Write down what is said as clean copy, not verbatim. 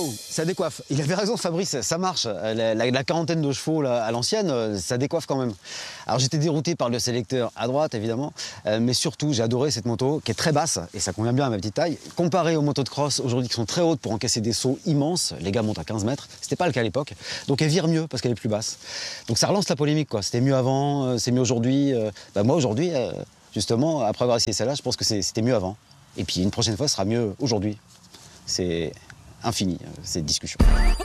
waouh, ça décoiffe. Il avait raison Fabrice, ça marche. La quarantaine de chevaux là, à l'ancienne, ça décoiffe quand même. Alors j'étais dérouté par le sélecteur à droite évidemment, mais surtout j'ai adoré cette moto qui est très basse et ça convient bien à ma petite taille. Comparé aux motos de cross aujourd'hui qui sont très hautes pour encaisser des sauts immenses, les gars montent à 15 mètres, c'était pas le cas à l'époque. Donc elle vire mieux parce qu'elle est plus basse. Donc ça relance la polémique quoi. C'était mieux avant, c'est mieux aujourd'hui. Moi aujourd'hui, justement, après avoir essayé celle-là, je pense que c'était mieux avant. Et puis une prochaine fois, ce sera mieux aujourd'hui. C'est infini, cette discussion.